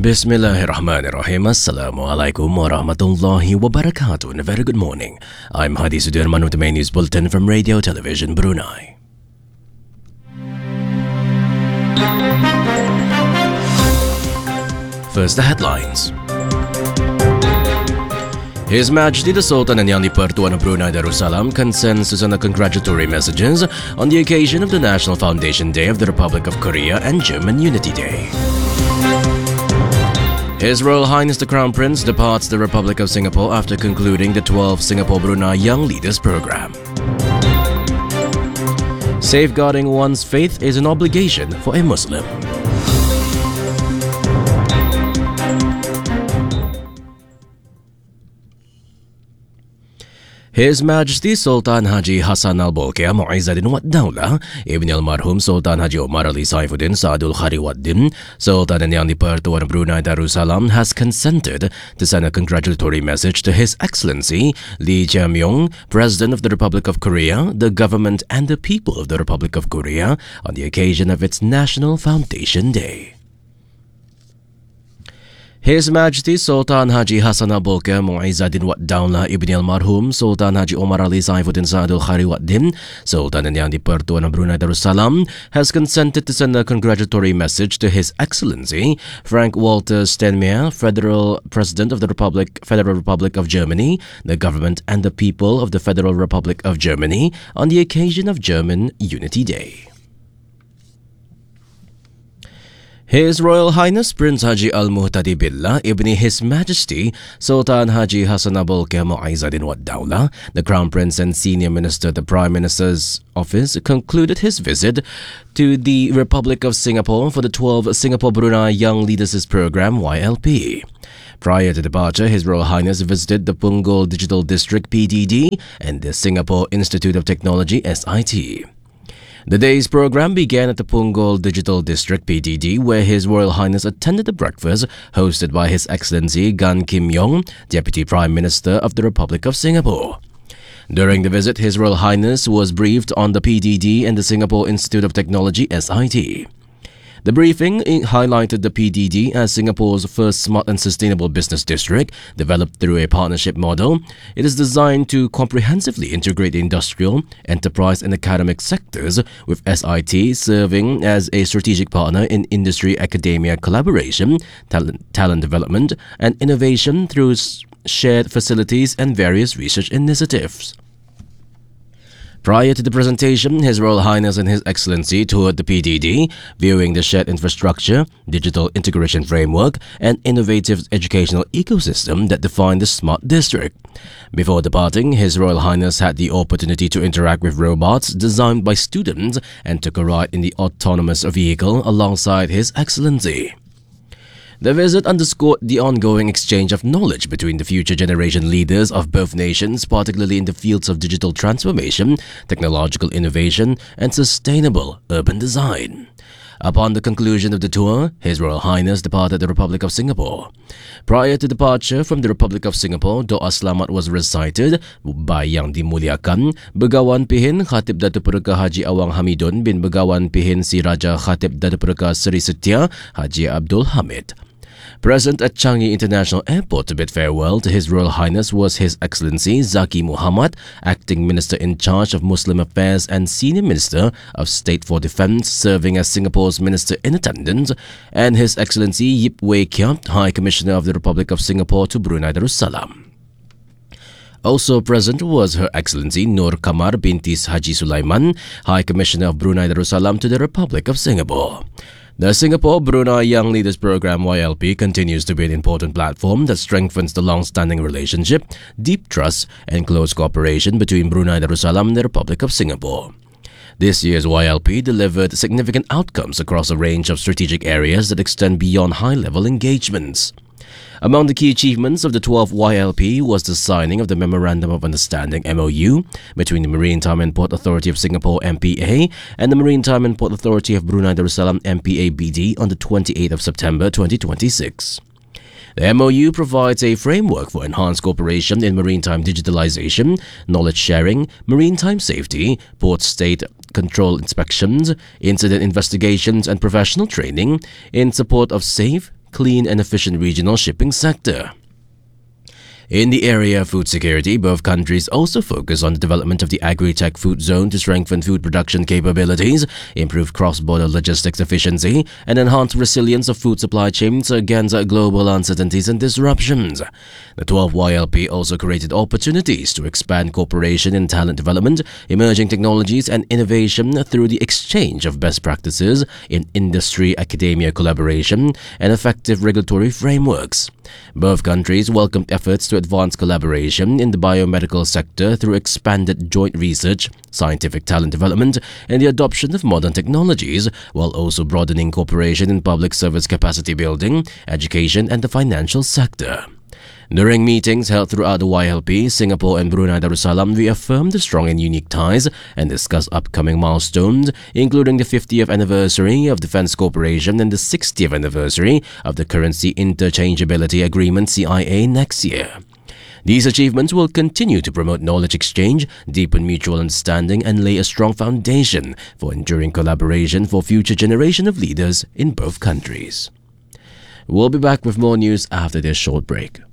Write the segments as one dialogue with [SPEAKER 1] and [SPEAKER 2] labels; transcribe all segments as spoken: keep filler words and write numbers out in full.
[SPEAKER 1] Bismillahirrahmanirrahim. Assalamualaikum warahmatullahi wabarakatuh. And a very good morning. I'm Hadi Sudirman with the main news bulletin from Radio Television Brunei. First, the headlines. His Majesty the Sultan and Yang di-Pertuan of Brunei Darussalam consents to send congratulatory messages on the occasion of the National Foundation Day of the Republic of Korea and German Unity Day. His Royal Highness the Crown Prince departs the Republic of Singapore after concluding the twelfth Singapore-Brunei Young Leaders Program. Safeguarding one's faith is an obligation for a Muslim. His Majesty Sultan Haji Hassan Al-Bolkiah Mu'izzuddin Wad Dawlah Ibn Al-Marhum Sultan Haji Omar Ali Saifuddin Saadul Khari Wad Din, Sultan and Yang di-Pertuan of Brunei Darussalam, has consented to send a congratulatory message to His Excellency Lee Jae-myung, President of the Republic of Korea, the government and the people of the Republic of Korea on the occasion of its National Foundation Day. His Majesty Sultan Haji Hassan Al-Bolkiah Mu'izzuddin Wad Dawlah Ibn Al-Marhum Sultan Haji Omar Ali Saifuddin Saadul Khari Wad Din, Sultan and Yang di-Pertuan of Brunei Darussalam, has consented to send a congratulatory message to His Excellency Frank Walter Steinmeier, Federal President of the Republic, Federal Republic of Germany, the government and the people of the Federal Republic of Germany on the occasion of German Unity Day. His Royal Highness Prince Haji Al-Muhtadi Billah Ibn His Majesty Sultan Haji Hassan Al-Bolkiah Mu'izzuddin Wad Dawlah, the Crown Prince and Senior Minister of the Prime Minister's Office, concluded his visit to the Republic of Singapore for the twelfth Singapore-Brunei Young Leaders Program Y L P. Prior to departure, His Royal Highness visited the Punggol Digital District P D D and the Singapore Institute of Technology S I T. The day's program began at the Punggol Digital District P D D, where His Royal Highness attended a breakfast hosted by His Excellency Gan Kim Yong, Deputy Prime Minister of the Republic of Singapore. During the visit, His Royal Highness was briefed on the P D D and the Singapore Institute of Technology S I T. The briefing highlighted the P D D as Singapore's first smart and sustainable business district, developed through a partnership model. It is designed to comprehensively integrate the industrial, enterprise and academic sectors, with S I T serving as a strategic partner in industry-academia collaboration, talent, talent development and innovation through shared facilities and various research initiatives. Prior to the presentation, His Royal Highness and His Excellency toured the P D D, viewing the shared infrastructure, digital integration framework, and innovative educational ecosystem that define the Smart District. Before departing, His Royal Highness had the opportunity to interact with robots designed by students and took a ride in the autonomous vehicle alongside His Excellency. The visit underscored the ongoing exchange of knowledge between the future generation leaders of both nations, particularly in the fields of digital transformation, technological innovation, and sustainable urban design. Upon the conclusion of the tour, His Royal Highness departed the Republic of Singapore. Prior to departure from the Republic of Singapore, Doa Selamat was recited by Yang Dimuliakan, Begawan Pihin Khatib Datuk Perka Haji Awang Hamidun bin Begawan Pihin Si Raja Khatib Datuk Perka Seri Setia Haji Abdul Hamid. Present at Changi International Airport to bid farewell to His Royal Highness was His Excellency Zaki Muhammad, Acting Minister in charge of Muslim Affairs and Senior Minister of State for Defence, serving as Singapore's Minister in Attendance, and His Excellency Yip Wei Kiat, High Commissioner of the Republic of Singapore to Brunei Darussalam. Also present was Her Excellency Nur Kamar binti Haji Sulaiman, High Commissioner of Brunei Darussalam to the Republic of Singapore. The Singapore-Brunei Young Leaders Program Y L P continues to be an important platform that strengthens the long-standing relationship, deep trust and close cooperation between Brunei Darussalam and the Republic of Singapore. This year's Y L P delivered significant outcomes across a range of strategic areas that extend beyond high-level engagements. Among the key achievements of the twelfth Y L P was the signing of the Memorandum of Understanding M O U between the Maritime and Port Authority of Singapore M P A and the Maritime and Port Authority of Brunei Darussalam M P A B D on the twenty-eighth of September twenty twenty-six. The M O U provides a framework for enhanced cooperation in maritime digitalization, knowledge sharing, maritime safety, port state control inspections, incident investigations and professional training in support of safe, clean and efficient regional shipping sector. In the area of food security, both countries also focus on the development of the Agri-Tech Food Zone to strengthen food production capabilities, improve cross-border logistics efficiency, and enhance resilience of food supply chains against global uncertainties and disruptions. The twelfth Y L P also created opportunities to expand cooperation in talent development, emerging technologies, and innovation through the exchange of best practices in industry-academia collaboration and effective regulatory frameworks. Both countries welcomed efforts to advance collaboration in the biomedical sector through expanded joint research, scientific talent development, and the adoption of modern technologies, while also broadening cooperation in public service capacity building, education, and the financial sector. During meetings held throughout the Y L P, Singapore and Brunei Darussalam reaffirmed the strong and unique ties and discussed upcoming milestones, including the fiftieth anniversary of Defence Cooperation and the sixtieth anniversary of the Currency Interchangeability Agreement C I A next year. These achievements will continue to promote knowledge exchange, deepen mutual understanding, and lay a strong foundation for enduring collaboration for future generation of leaders in both countries. We'll be back with more news after this short break.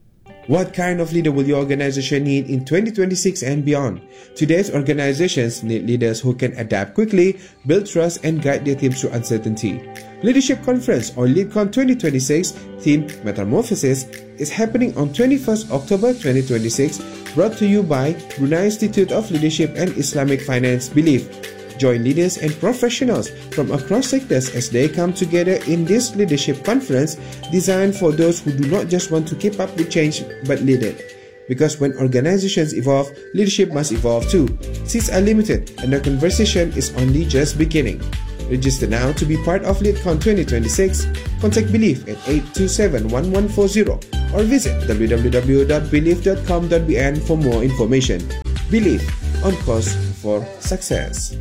[SPEAKER 2] What kind of leader will your organization need in twenty twenty-six and beyond? Today's organizations need leaders who can adapt quickly, build trust, and guide their teams through uncertainty. Leadership Conference or LeadCon twenty twenty-six, theme Metamorphosis, is happening on twenty-first October twenty twenty-six, brought to you by Brunei Institute of Leadership and Islamic Finance, BELIEF. Join leaders and professionals from across sectors as they come together in this leadership conference designed for those who do not just want to keep up with change but lead it. Because when organizations evolve, leadership must evolve too. Seats are limited and the conversation is only just beginning. Register now to be part of LeadCon twenty twenty-six. Contact BELIEF at eight two seven, one one four zero or visit w w w dot belief dot com dot b n for more information. BELIEF, on course for success.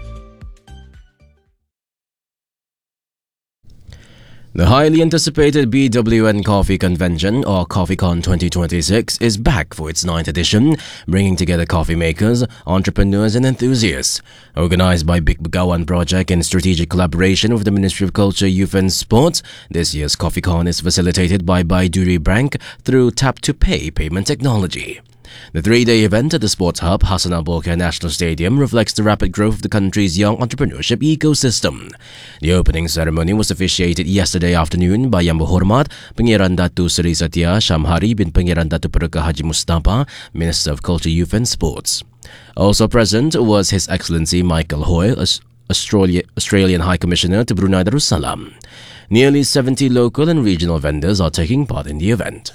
[SPEAKER 1] The highly anticipated B W N Coffee Convention, or CoffeeCon twenty twenty-six, is back for its ninth edition, bringing together coffee makers, entrepreneurs, and enthusiasts. Organized by Big Begawan Project in strategic collaboration with the Ministry of Culture, Youth and Sports, this year's CoffeeCon is facilitated by Baiduri Bank through Tap-to-Pay payment technology. The three-day event at the Sports Hub, Hassanal Bolkiah National Stadium, reflects the rapid growth of the country's young entrepreneurship ecosystem. The opening ceremony was officiated yesterday afternoon by Yang Berhormat Pangeran Datu Seri Satya Shamhari bin Pangeran Datu Pereka Haji Mustafa, Minister of Culture, Youth and Sports. Also present was His Excellency Michael Hoyle, Australia, Australian High Commissioner to Brunei Darussalam. Nearly seventy local and regional vendors are taking part in the event.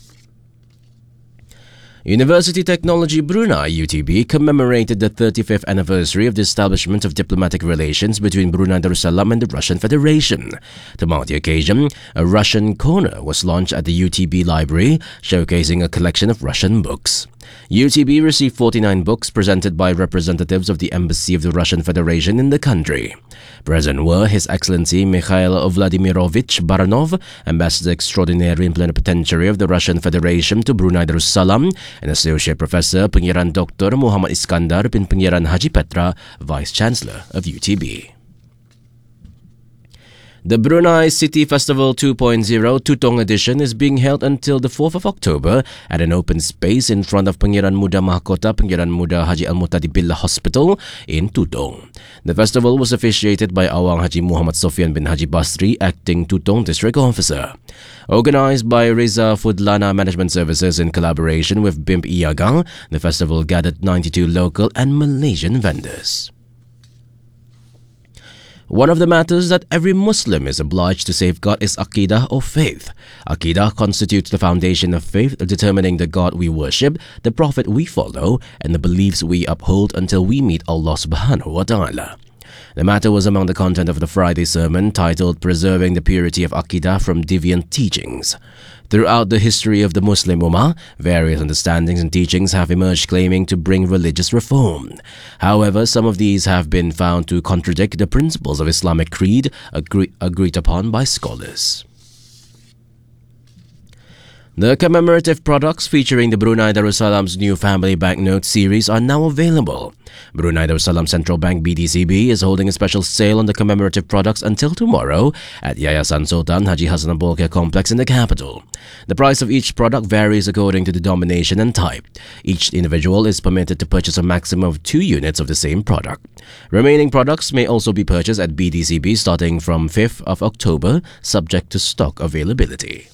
[SPEAKER 1] University Technology Brunei U T B commemorated the thirty-fifth anniversary of the establishment of diplomatic relations between Brunei Darussalam and the Russian Federation. To mark the occasion, a Russian corner was launched at the U T B library, showcasing a collection of Russian books. U T B received forty-nine books presented by representatives of the Embassy of the Russian Federation in the country. Present were His Excellency Mikhail Vladimirovich Baranov, Ambassador Extraordinary and Plenipotentiary of the Russian Federation to Brunei Darussalam, and Associate Professor Pangeran Doctor Muhammad Iskandar bin Pangeran Haji Petra, Vice Chancellor of U T B. The Brunei City Festival two point oh Tutong edition is being held until the fourth of October at an open space in front of Pangeran Muda Mahkota Pangeran Muda Haji Al-Muhtadi Billah Hospital in Tutong. The festival was officiated by Awang Haji Muhammad Sofian bin Haji Basri, Acting Tutong District Officer. Organized by Reza Fudlana Management Services in collaboration with B I M P Iagang, the festival gathered ninety-two local and Malaysian vendors. One of the matters that every Muslim is obliged to safeguard is Aqidah or faith. Aqidah constitutes the foundation of faith, determining the God we worship, the Prophet we follow, and the beliefs we uphold until we meet Allah subhanahu wa ta'ala. The matter was among the content of the Friday sermon titled Preserving the Purity of Aqidah from Deviant Teachings. Throughout the history of the Muslim Ummah, various understandings and teachings have emerged claiming to bring religious reform. However, some of these have been found to contradict the principles of Islamic creed agree agreed upon by scholars. The commemorative products featuring the Brunei Darussalam's new Family Banknote series are now available. Brunei Darussalam Central Bank B D C B is holding a special sale on the commemorative products until tomorrow at Yayasan Sultan Haji Hassanal Bolkiah Complex in the capital. The price of each product varies according to the denomination and type. Each individual is permitted to purchase a maximum of two units of the same product. Remaining products may also be purchased at B D C B starting from fifth of October, subject to stock availability.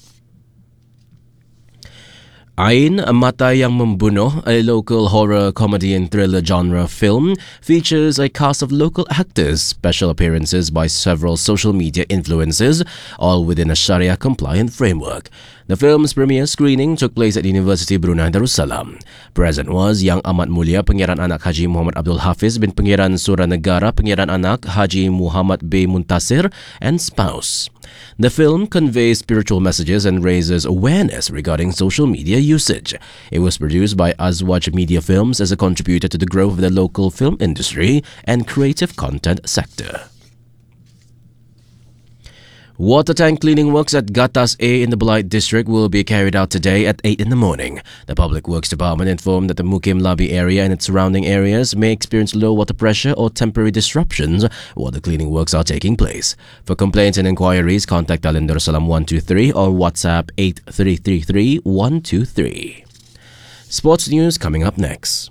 [SPEAKER 1] Ain, Mata Yang Membunuh, a local horror, comedy and thriller genre film, features a cast of local actors, special appearances by several social media influencers, all within a Sharia-compliant framework. The film's premiere screening took place at University Brunei Darussalam. Present was Yang Amat Mulia Pangeran Anak Haji Muhammad Abdul Hafiz bin Pangeran Suranegara Pangeran Anak Haji Muhammad bin Muntasir and spouse. The film conveys spiritual messages and raises awareness regarding social media usage. It was produced by Azwaj Media Films as a contributor to the growth of the local film industry and creative content sector. Water tank cleaning works at Gatas A in the Belait district will be carried out today at eight in the morning. The Public Works Department informed that the Mukim Labi area and its surrounding areas may experience low water pressure or temporary disruptions while the cleaning works are taking place. For complaints and inquiries, contact Alin Darussalam one two three or WhatsApp eight three three three one two three. Sports news coming up next.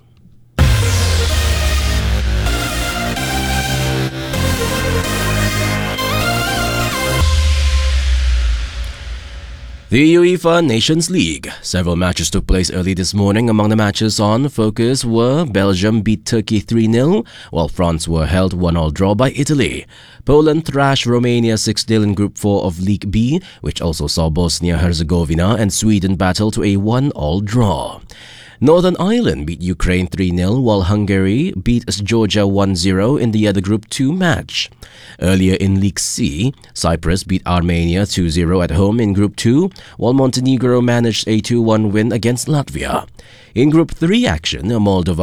[SPEAKER 1] The UEFA Nations League. Several matches took place early this morning. Among the matches on focus were Belgium beat Turkey three nil, while France were held one all draw by Italy. Poland thrashed Romania six nil in Group four of League B, which also saw Bosnia-Herzegovina and Sweden battle to a one all draw. Northern Ireland beat Ukraine three nil, while Hungary beat Georgia one zero in the other Group two match. Earlier in League C, Cyprus beat Armenia two zero at home in Group two, while Montenegro managed a two one win against Latvia. In Group three action, Moldova